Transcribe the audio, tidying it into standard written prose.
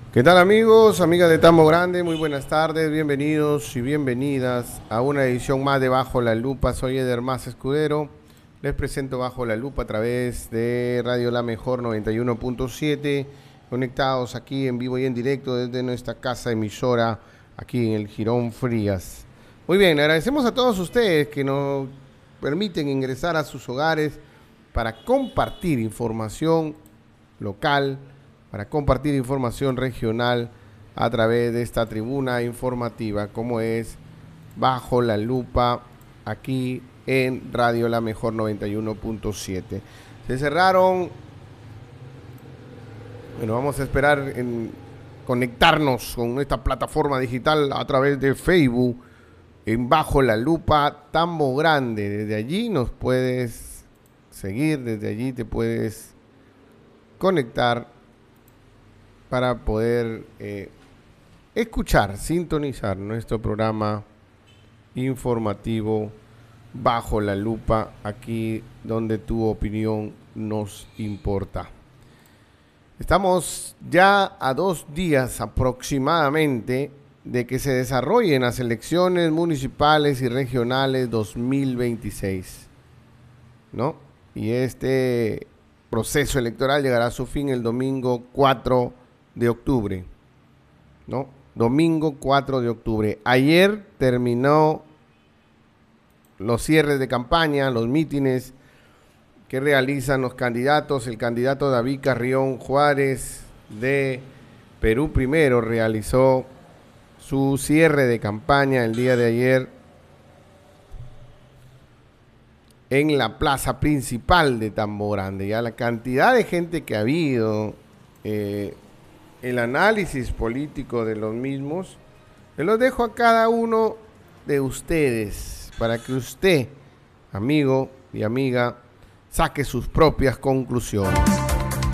¿Qué tal amigos, amigas de Tambo Grande? Muy buenas tardes, bienvenidos y bienvenidas a una edición más de Bajo la Lupa. Soy Eder Mas Escudero, les presento Bajo la Lupa a través de Radio La Mejor 91.7, conectados aquí en vivo y en directo desde nuestra casa emisora aquí en el Jirón Frías. Muy bien, agradecemos a todos ustedes que nos permiten ingresar a sus hogares para compartir información local, para compartir información regional a través de esta tribuna informativa, como es Bajo la Lupa, aquí en Radio La Mejor 91.7. Se cerraron, bueno, vamos a esperar en conectarnos con esta plataforma digital a través de Facebook, en Bajo la Lupa Tambo Grande. Desde allí nos puedes seguir, desde allí te puedes conectar para poder escuchar, sintonizar nuestro programa informativo Bajo la Lupa, aquí donde tu opinión nos importa. Estamos ya a 2 días aproximadamente de que se desarrollen las elecciones municipales y regionales 2026, ¿no? Y este proceso electoral llegará a su fin el domingo 4 de octubre, ¿no? Domingo 4 de octubre. Ayer terminó los cierres de campaña, los mítines que realizan los candidatos. El candidato David Carrión Juárez de Perú Primero realizó su cierre de campaña el día de ayer en la plaza principal de Tambo Grande. Ya la cantidad de gente que ha habido, el análisis político de los mismos, se los dejo a cada uno de ustedes para que usted, amigo y amiga, saque sus propias conclusiones.